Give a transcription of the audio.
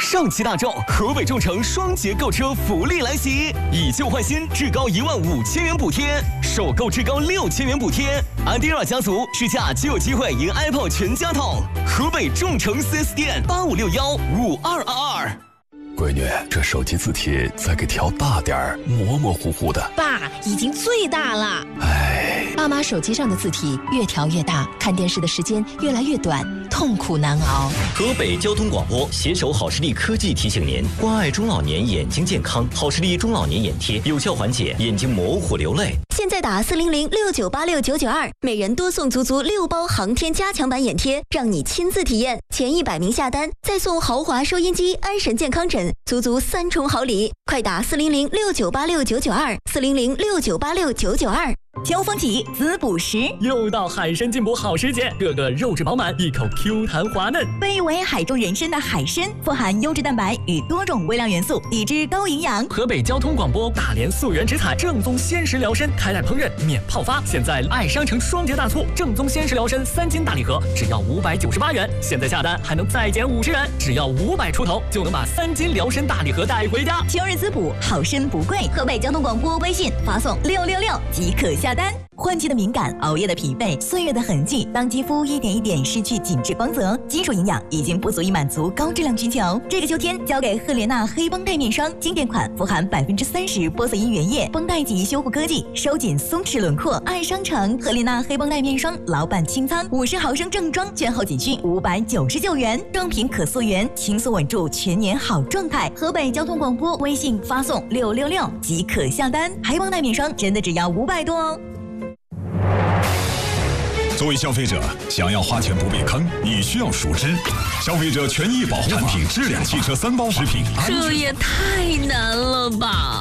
上汽大众河北众诚双节购车福利来袭，以旧换新，至高15000元补贴，首购至高6000元补贴。安迪尔家族试驾就有机会赢 iPod 全家桶。河北众诚 4S 店85615222。 闺女，这手机字体再给调大点儿，模模糊糊的。 爸，已经最大了。 哎， 爸妈手机上的字体越调越大，看电视的时间越来越短，痛苦难熬。 河北交通广播携手好视力科技提醒您：关爱中老年眼睛健康，好视力中老年眼贴有效缓解眼睛模糊流泪。 现在打40069869992，每人多送足6包航天加强版眼贴，让你亲自体验。前100名下单，再送豪华收音机、安神健康枕，足3重好礼。快打400698699240069869992。 秋风起，滋补时， 又到海参进补好时节，个个肉质饱满，一口 Q 弹滑嫩。 被誉为海中人参的海参，富含优质蛋白与多种微量元素，抵制高营养。 河北交通广播大连溯源植采正宗鲜食疗参，开袋烹饪免泡发。现在爱商城双节大促，正宗鲜食疗参3斤大礼盒只要598元，现在下单还能再减50元，只要500出头就能把3斤疗参大礼盒带回家。 秋日滋补，好参不贵。河北交通广播微信发送666即可下单。换季的敏感，熬夜的疲惫，岁月的痕迹，当肌肤一点一点失去紧致光泽，基础营养已经不足以满足高质量需求。这个秋天交给赫莲娜黑绷带面霜，经典款，富含30%玻色因原液，绷带级修护科技，收紧松弛轮廓。爱商城赫莲娜黑绷带面霜，老板清仓，50毫升正装，券后仅需599元，正品可溯源，轻松稳住全年好状态。河北交通广播微信发送666即可下单，黑绷带面霜真的只要500多哦。 作为消费者，想要花钱不被坑，你需要熟知消费者权益保护产品质量汽车3包食品。 这也太难了吧！